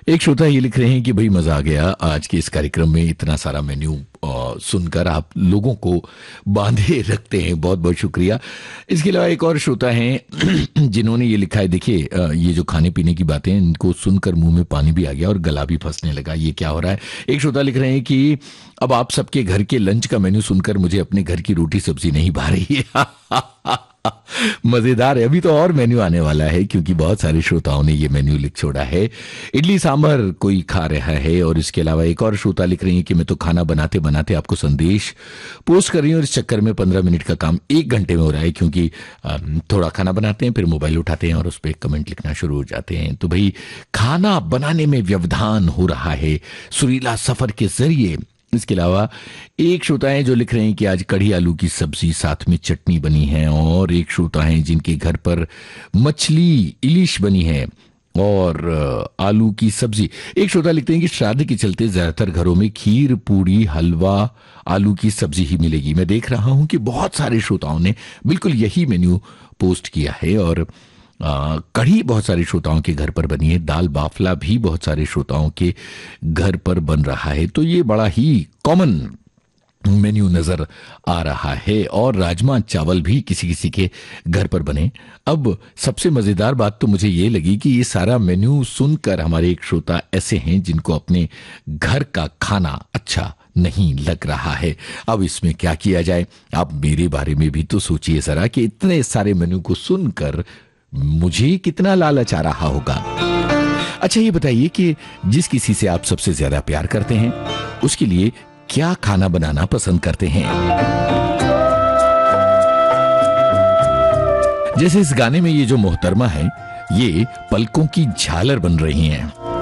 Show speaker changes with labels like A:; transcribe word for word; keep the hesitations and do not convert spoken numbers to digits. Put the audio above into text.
A: एक श्रोता ये लिख रहे हैं कि भाई मजा आ गया आज के इस कार्यक्रम में, इतना सारा मेन्यू अ, सुनकर आप लोगों को बांधे रखते हैं, बहुत बहुत शुक्रिया। इसके अलावा एक और श्रोता हैं जिन्होंने ये लिखा है, देखिए अ, ये जो खाने पीने की बातें हैं इनको सुनकर मुंह में पानी भी आ गया और गला भी फंसने लगा, ये क्या हो रहा है। एक श्रोता लिख रहे हैं कि अब आप सबके घर के लंच का मेन्यू सुनकर मुझे अपने घर की रोटी सब्जी नहीं भा रही है। मजेदार है, अभी तो और मेन्यू आने वाला है क्योंकि बहुत सारे श्रोताओं ने ये मेन्यू लिख छोड़ा है। इडली सांभर कोई खा रहा है। और इसके अलावा एक और श्रोता लिख रही है कि मैं तो खाना बनाते बनाते आपको संदेश पोस्ट कर रही हूँ और इस चक्कर में पंद्रह मिनट का काम एक घंटे में हो रहा है, क्योंकि अम, थोड़ा खाना बनाते हैं फिर मोबाइल उठाते हैं और उस पर कमेंट लिखना शुरू हो जाते हैं। तो भाई खाना बनाने में व्यवधान हो रहा है सुरीला सफर के जरिए। इसके अलावा एक श्रोता है जो लिख रहे हैं कि आज कढ़ी आलू की सब्जी साथ में चटनी बनी है। और एक श्रोता है जिनके घर पर मछली इलिश बनी है और अ, आलू की सब्जी। एक श्रोता लिखते हैं कि श्राद्ध के चलते ज्यादातर घरों में खीर पूड़ी हलवा आलू की सब्जी ही मिलेगी। मैं देख रहा हूं कि बहुत सारे श्रोताओं ने बिल्कुल यही मेन्यू पोस्ट किया है। और आ, कढ़ी बहुत सारे श्रोताओं के घर पर बनी है, दाल बाफला भी बहुत सारे श्रोताओं के घर पर बन रहा है। तो ये बड़ा ही कॉमन मेन्यू नजर आ रहा है। और राजमा चावल भी किसी किसी के घर पर बने। अब सबसे मजेदार बात तो मुझे ये लगी कि ये सारा मेन्यू सुनकर हमारे एक श्रोता ऐसे हैं जिनको अपने घर का खाना अच्छा नहीं लग रहा है। अब इसमें क्या किया जाए, आप मेरे बारे में भी तो सोचिए जरा कि इतने सारे मेन्यू को सुनकर मुझे कितना लालच आ रहा होगा। अच्छा ये बताइए कि जिस किसी से आप सबसे ज्यादा प्यार करते हैं उसके लिए क्या खाना बनाना पसंद करते हैं। जैसे इस गाने में ये जो मोहतरमा है ये पलकों की झालर बन रही हैं।